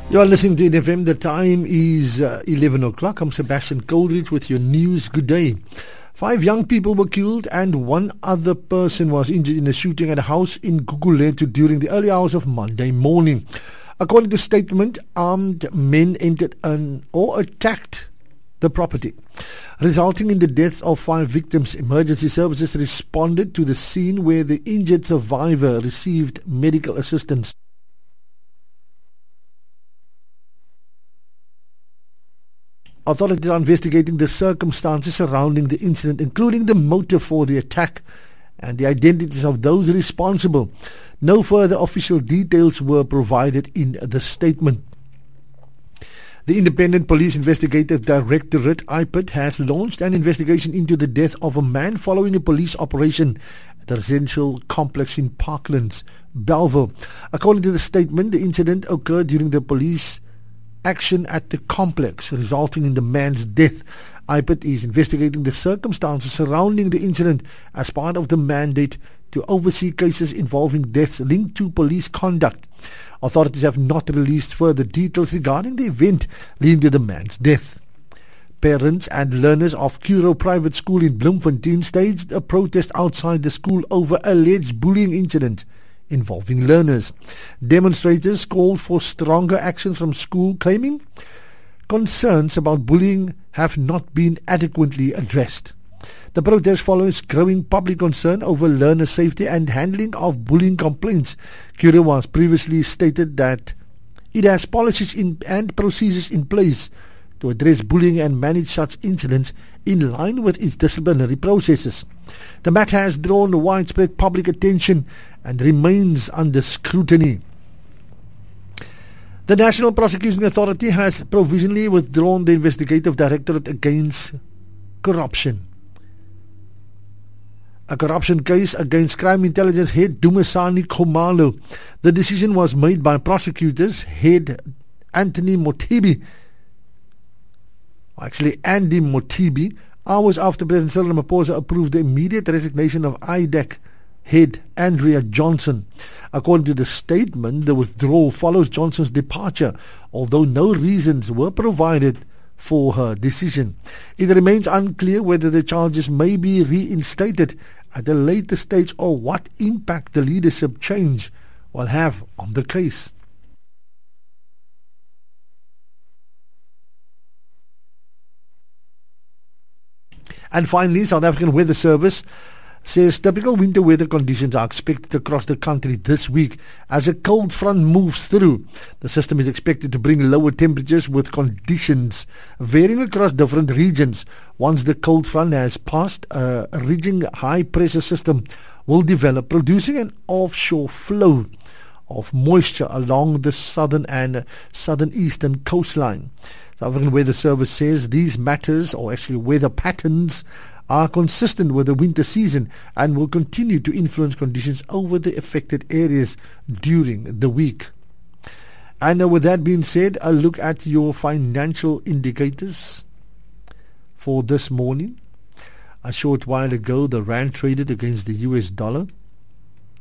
You are listening to NFM. The time is 11 o'clock. I'm Sebastian Coldridge with your news. Good day. 5 young people were killed and 1 other person was injured in a shooting at a house in Gugulethu during the early hours of Monday morning. According to statement, armed men entered or attacked the property, resulting in the deaths of 5 victims. Emergency services responded to the scene where the injured survivor received medical assistance. Authorities are investigating the circumstances surrounding the incident, including the motive for the attack and the identities of those responsible. No further official details were provided in the statement. The Independent Police Investigative Directorate, IPID, has launched an investigation into the death of a man following a police operation at the residential complex in Parklands, Bellville. According to the statement, the incident occurred during the police action at the complex, resulting in the man's death. IPID is investigating the circumstances surrounding the incident as part of the mandate to oversee cases involving deaths linked to police conduct. Authorities have not released further details regarding the event leading to the man's death. Parents and learners of Curro Private School in Bloemfontein staged a protest outside the school over alleged bullying incident involving learners. Demonstrators called for stronger action from school, claiming concerns about bullying have not been adequately addressed. The protest follows growing public concern over learner safety and handling of bullying complaints. Curro was previously stated that it has policies and procedures in place to address bullying and manage such incidents in line with its disciplinary processes. The matter has drawn widespread public attention and remains under scrutiny. The National Prosecuting Authority has provisionally withdrawn the investigative directorate against corruption. A corruption case against crime intelligence head Dumisani Khumalo. The decision was made by prosecutors head Andy Mothibi, hours after President Cyril Ramaphosa approved the immediate resignation of IDEC head Andrea Johnson. According to the statement, the withdrawal follows Johnson's departure, although no reasons were provided for her decision. It remains unclear whether the charges may be reinstated at a later stage or what impact the leadership change will have on the case. And finally, South African Weather Service says typical winter weather conditions are expected across the country this week as a cold front moves through. The system is expected to bring lower temperatures with conditions varying across different regions. Once the cold front has passed, a ridging high pressure system will develop, producing an offshore flow of moisture along the southern and southeastern coastline. South African Weather Service says these weather patterns are consistent with the winter season and will continue to influence conditions over the affected areas during the week. And with that being said, a look at your financial indicators for this morning. A short while ago, the rand traded against the US dollar